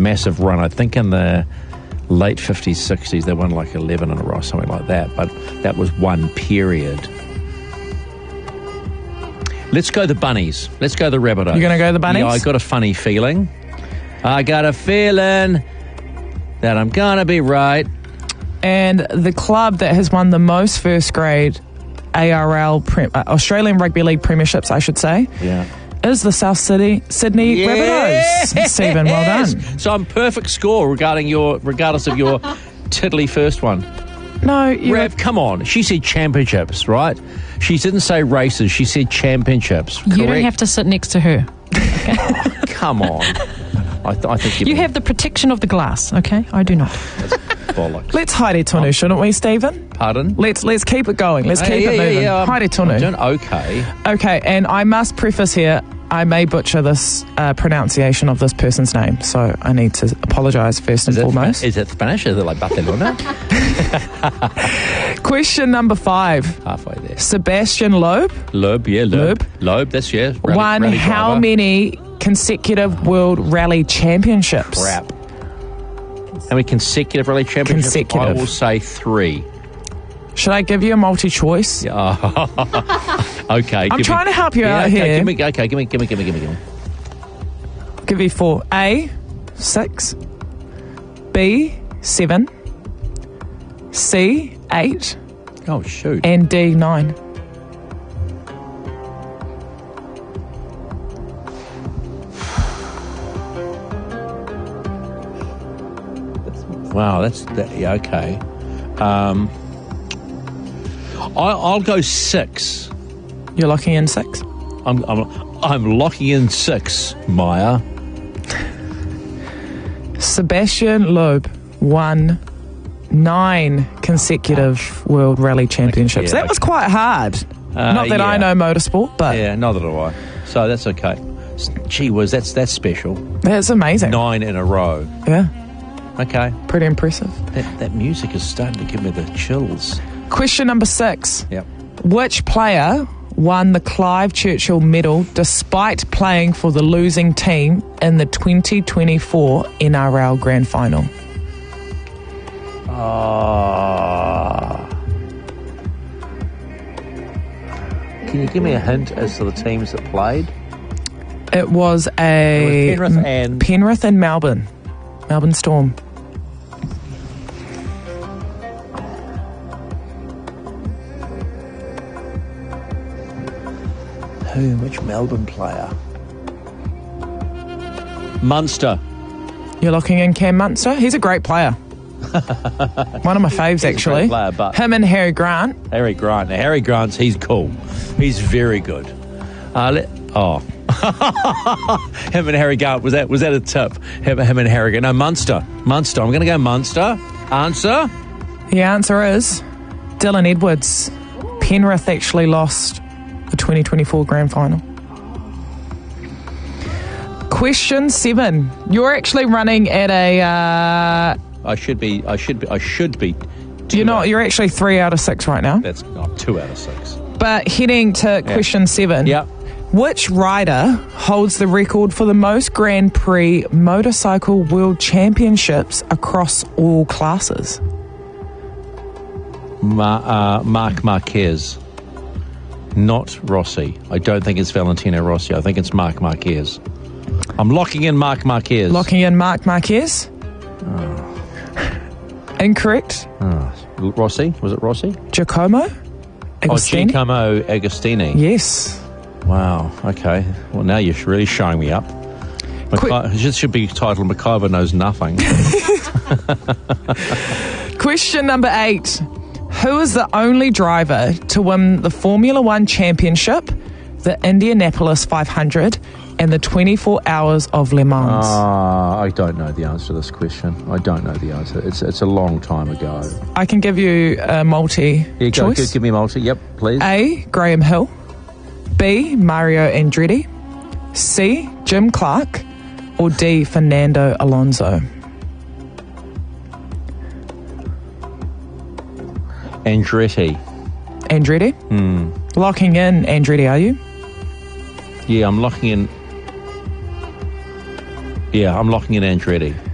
massive run. I think in the late 50s, 60s, they won like 11 in a row, something like that. But that was one period. Let's go the Bunnies. Let's go the Rabbitohs. You're going to go the Bunnies? Yeah, I got a funny feeling. I got a feeling that I'm going to be right. And the club that has won the most first grade ARL, Australian Rugby League premierships, I should say, is the South Sydney Rabbitohs. Stephen, well done. So I'm perfect score regardless of your tiddly first one. No, you... Rev, come on. She said championships, right? She didn't say races. She said championships. Correct? You don't have to sit next to her. Oh, come on. I think you have the protection of the glass, okay? I do not. That's bollocks. Let's haere tonu, shouldn't we, Stephen? Pardon? Let's keep it going. Let's keep it moving. Haere tonu. I'm doing okay. Okay, and I must preface here, I may butcher this pronunciation of this person's name, so I need to apologise first and foremost. Is it Spanish? Is it like Barcelona? Question number 5. Halfway there. Sebastian Loeb. Loeb, yeah, Loeb. Loeb, that's, yeah. Won how many consecutive World Rally Championships? Crap. How many consecutive rally championships? Consecutive. I will say 3. Should I give you a multi-choice? Yeah. Okay. I'm trying to help you out here. Give me. Give you 4. A, 6. B, 7. C, 8. Oh, shoot. And D, 9. Wow, yeah, okay. I'll go 6. You're locking in 6? I'm locking in 6, Maya. Sebastian Loeb won 9 consecutive World Rally Championships. Yeah, that was quite hard. Not that I know motorsport, but yeah, neither do I. So that's okay. Gee whiz, that's special. That's amazing. 9 in a row. Yeah. Okay. Pretty impressive. That music is starting to give me the chills. Question number 6. Yep. Which player won the Clive Churchill Medal despite playing for the losing team in the 2024 NRL Grand Final? Can you give me a hint as to the teams that played? It was Penrith and Melbourne Storm. Which Melbourne player? Munster. You're locking in Cam Munster? He's a great player. One of my faves, actually. He's a great player, but him and Harry Grant. Harry Grant. Now, Harry Grant's, he's cool. He's very good. Him and Harry Grant. Was that a tip? Him and Harry Grant. No, Munster. I'm going to go Munster. Answer? The answer is Dylan Edwards. Penrith actually lost the 2024 Grand Final. Question 7. You're actually running at a... I should be. You're not. You're actually 3 out of 6 right now. That's not 2 out of 6. But heading to question 7. Yep. Which rider holds the record for the most Grand Prix motorcycle world championships across all classes? Marc Marquez. Not Rossi. I don't think it's Valentino Rossi. I think it's Marc Marquez. I'm locking in Marc Marquez. Locking in Marc Marquez? Oh. Incorrect. Oh. Rossi? Was it Rossi? Giacomo Agostini. Giacomo Agostini. Yes. Wow. Okay. Well, now you're really showing me up. This should be titled McIver Knows Nothing. Question number 8. Who is the only driver to win the Formula One Championship, the Indianapolis 500, and the 24 Hours of Le Mans? I don't know the answer to this question. I don't know the answer. It's a long time ago. I can give you a multi-choice. Give me a multi. Yep, please. A, Graham Hill. B, Mario Andretti. C, Jim Clark. Or D, Fernando Alonso. Andretti. Locking in Andretti, are you? Yeah, I'm locking in Andretti.